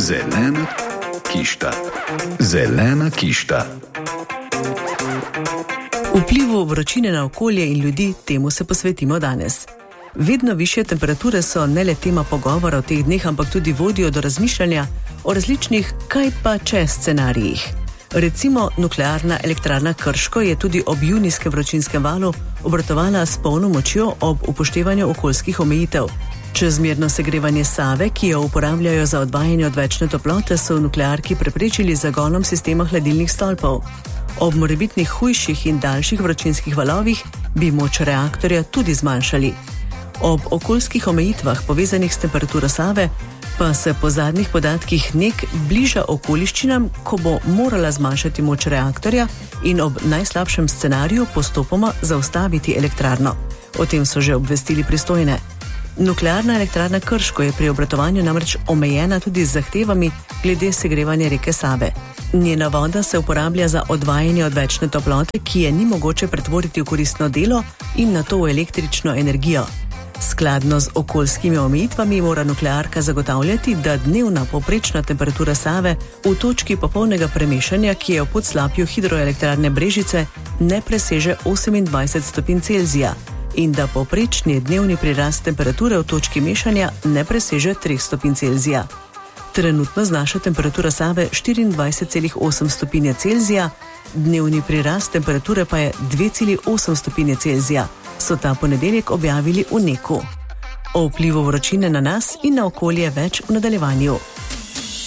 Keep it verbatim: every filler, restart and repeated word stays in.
Zelena kišta. Zelena kišta. Vplivu vročine na okolje in ljudi, temu se posvetimo danes. Vedno višje temperature so ne le tema pogovora v teh dneh, ampak tudi vodijo do razmišljanja o različnih kaj pa če scenarijih. Recimo nuklearna elektrarna Krško je tudi ob junijskem vročinskem valu obratovala s polno močjo ob upoštevanju okoljskih omejitev. Čezmerno segrevanje Save, ki jo uporabljajo za odvajanje odvečne toplote, so v nuklearki preprečili z zagonom sistema hladilnih stolpov. Ob morebitnih hujših in daljših vročinskih valovih bi moč reaktorja tudi zmanjšali. Ob okoljskih omejitvah povezanih s temperaturo Save pa se po zadnjih podatkih N E K bliža okoliščinam, ko bo morala zmanjšati moč reaktorja in ob najslabšem scenariju postopoma zaustaviti elektrarno. O tem so že obvestili pristojne. Nuklearna elektrarna Krško je pri obratovanju namreč omejena tudi z zahtevami glede segrevanja reke Save. Njena voda se uporablja za odvajanje odvečne toplote, ki je ni mogoče pretvoriti v koristno delo in nato v električno energijo. Skladno z okoljskimi omejitvami mora nuklearka zagotavljati, da dnevna povprečna temperatura Save v točki popolnega premešanja, ki je v podslapju hidroelektrarne Brežice, ne preseže osemindvajset stopinj Celzija in da povprečni dnevni prirast temperature v točki mešanja ne preseže tri stopinj Celzija. Trenutno znaša temperatura Save štiriindvajset celih osem stopinje Celzija, dnevni prirast temperature pa je dve celih osem stopinje Celzija, so ta ponedeljek objavili v N E K-u. O vplivu vročine na nas in na okolje več v nadaljevanju.